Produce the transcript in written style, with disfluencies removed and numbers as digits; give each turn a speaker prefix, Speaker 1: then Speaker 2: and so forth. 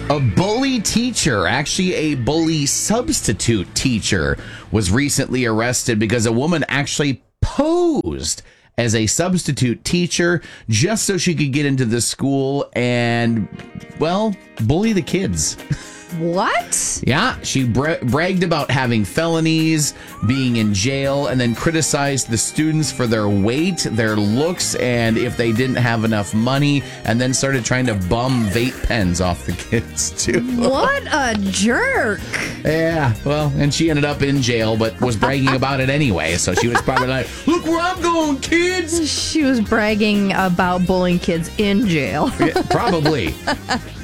Speaker 1: A bully teacher, actually a bully substitute teacher, was recently arrested because a woman actually posed as a substitute teacher just so she could get into the school and, well, bully the kids.
Speaker 2: What?
Speaker 1: Yeah, she bragged about having felonies, being in jail, and then criticized the students for their weight, their looks, and if they didn't have enough money, and then started trying to bum vape pens off the kids, too.
Speaker 2: What a jerk.
Speaker 1: Yeah, well, and she ended up in jail, but was bragging about it anyway, so she was probably like, look where I'm going, kids!
Speaker 2: She was bragging about bullying kids in jail.
Speaker 1: Yeah, probably.